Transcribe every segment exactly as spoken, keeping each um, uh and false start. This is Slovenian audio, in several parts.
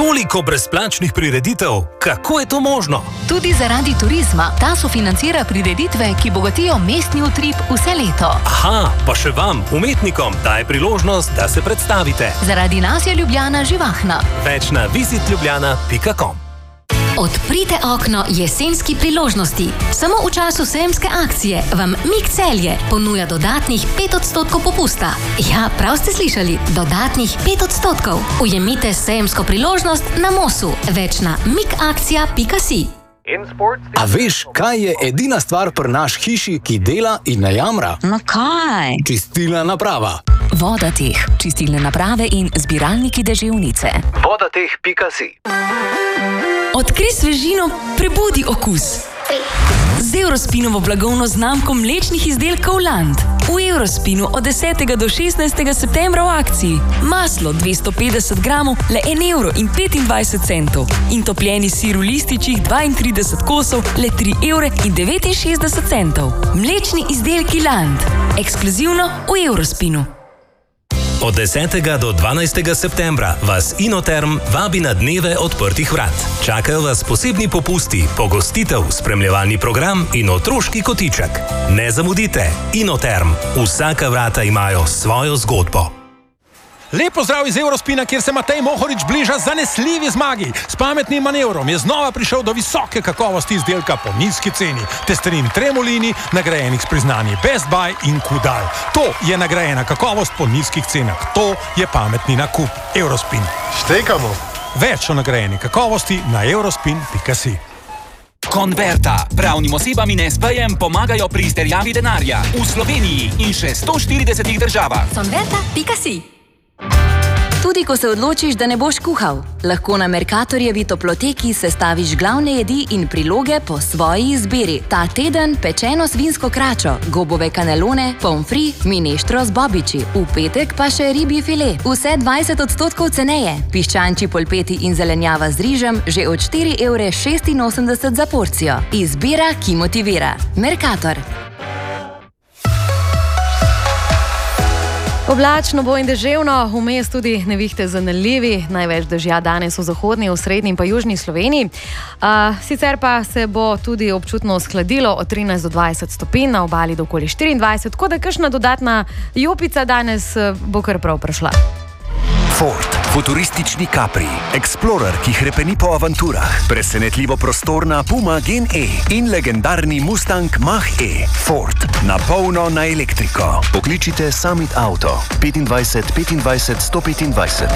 Toliko brezplačnih prireditev, kako je to možno? Tudi zaradi turizma. Ta sofinancira prireditve, ki bogatijo mestni utrip vse leto. Aha, pa še vam, umetnikom, daje priložnost, da se predstavite. Zaradi nas je Ljubljana živahna. Več na visit ljubljana pika com. Odprite okno jesenski priložnosti. Samo v času sejemske akcije vam Mik Celje ponuja dodatnih pet odstotkov popusta. Ja, prav ste slišali, dodatnih pet odstotkov. Ujemite sejemsko priložnost na Mosu. Več na mikakcija pika si. A veš, kaj je edina stvar pri naš hiši, ki dela in ne jamra? No kaj? Čistilna naprava. Vodateh, čistilne naprave in zbiralniki deževnice. vodateh pika si. Odkri svežino, prebudi okus. Z Eurospinovo blagovno znamko mlečnih izdelkov Land. V Eurospinu od desetega do šestnajstega septembra v akciji. Maslo dvesto petdeset gramov, le en evro in petindvajset centov. In topljeni sir v lističih dvaintrideset kosov, le tri evre in devetinšestdeset centov. Mlečni izdelki Land. Ekskluzivno v Eurospinu. Od desetega do dvanajstega septembra vas Inoterm vabi na dneve odprtih vrat. Čakajo vas posebni popusti, pogostitev, spremljevalni program in otroški kotiček. Ne zamudite, Inoterm. Vsaka vrata imajo svojo zgodbo. Lep pozdrav iz Eurospina, kjer se Matej Mohorič bliža zanesljivi zmagi. S pametnim manevrom je znova prišel do visoke kakovosti izdelka po nizki ceni. Testerin Tremolini, nagrajenih s priznanji Best Buy in Kudal. To je nagrajena kakovost po nizkih cenah. To je pametni nakup. Eurospin. Štekamo. Več o nagrajeni kakovosti na eurospin pika si. Konverta. Pravnim osebam in es pejem pomagajo pri izterjavi denarja. V Sloveniji in še sto štiridesetih državah. Konverta pika si. Tudi ko se odločiš, da ne boš kuhal, lahko na Mercatorjevi toploteki sestaviš glavne jedi in priloge po svoji izbiri. Ta teden pečeno svinsko kračo, gobove kanelone, pomfri, mineštro z bobiči. V petek pa še ribji file. Vse dvajset odstotkov ceneje. Piščančji polpeti in zelenjava z rižem že od štiri evre šestinosemdeset za porcijo. Izbira, ki motivira. Mercator. Oblačno bo in deževno, vmes tudi nevihte z nalivi, največ dežja danes v zahodni, v srednji in pa južni Sloveniji. Uh, sicer pa se bo tudi občutno skladilo od trinajst do dvajset stopinj, na obali do okoli štiriindvajset, tako da kakšna dodatna jopica danes bo kar prav prišla. Ford, futuristični Capri, Explorer, ki hrepeni po avanturah, presenetljivo prostorna Puma Gen E in legendarni Mustang Mach-E. Ford, na polno na elektriko. Pokličite Summit Auto, petindvajset petindvajset sto petindvajset.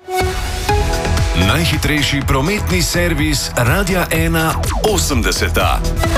Najhitrejši prometni servis Radia ena osemdeseta.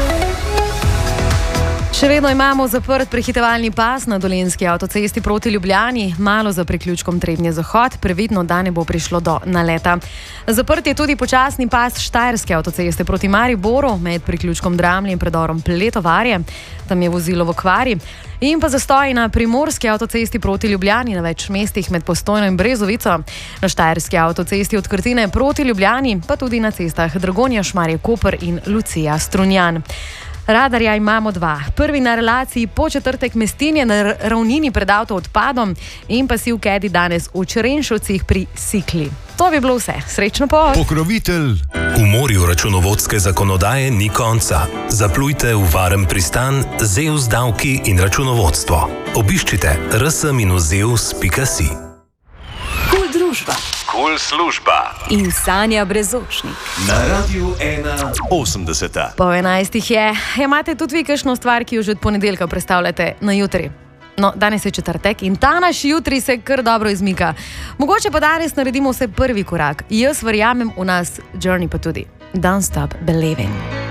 Še vedno imamo zaprt prehitevalni pas na Dolenjski avtocesti proti Ljubljani, malo za priključkom Trebnje-Zahod, previdno, da ne bo prišlo do naleta. Zaprt je tudi počasni pas Štajerske avtoceste proti Mariboru med priključkom Dramlje in predorom Pletovarje, tam je vozilo v kvari. In pa zastoj na Primorski avtocesti proti Ljubljani na več mestih med Postojno in Brezovico, na Štajerski avtocesti od Krtine proti Ljubljani, pa tudi na cestah Dragonja, Šmarje-Koper in Lucija Strunjan. Radarja imamo dva. Prvi na relaciji Podčetrtek Mestinje na ravnini pred avtoodpadom in pa si v Kedi danes v Črenšovcih pri Sikli. To bi bilo vse. Srečno pot! Pokrovitelj. V morju računovodske zakonodaje ni konca. Zaplujte v varen pristan Zeus davki in računovodstvo. Obiščite r s minus zeus pika si. Kul družba. Kul služba. In Sanja Brezočnik. Na Radiu ena osemdeseta. Po enajstih je. Imate tudi vi kakšno stvar, ki jo že od ponedeljka predstavljate na jutri? No, danes je četrtek in ta naš jutri se kar dobro izmika. Mogoče pa danes naredimo vse prvi korak. Jaz verjamem v nas, Journey pa tudi. Don't stop believing.